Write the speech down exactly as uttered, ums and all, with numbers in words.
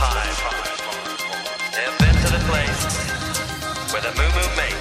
time. They have been to the place where the Moo Moo Mates